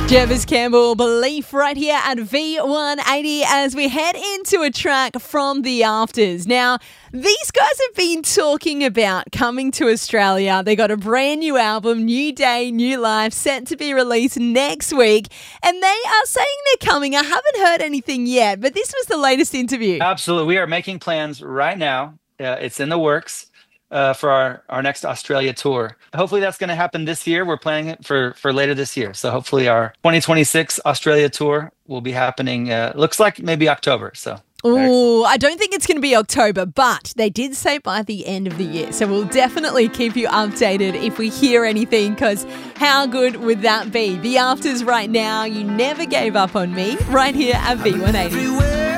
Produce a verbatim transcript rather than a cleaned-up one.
Jervis Campbell, Belief, right here at V one eighty as we head into a track from The Afters. Now, these guys have been talking about coming to Australia. They got a brand new album, New Day, New Life, set to be released next week. And they are saying they're coming. I haven't heard anything yet, but this was the latest interview. Absolutely. We are making plans right now. Uh, it's in the works. Uh, for our, our next Australia tour. Hopefully that's going to happen this year. We're planning it for, for later this year. So hopefully our twenty twenty-six Australia tour will be happening, uh, looks like maybe October. So. Oh, I don't think it's going to be October, but they did say by the end of the year. So we'll definitely keep you updated if we hear anything, because how good would that be? The Afters right now. You never gave up on me right here at V one eighty.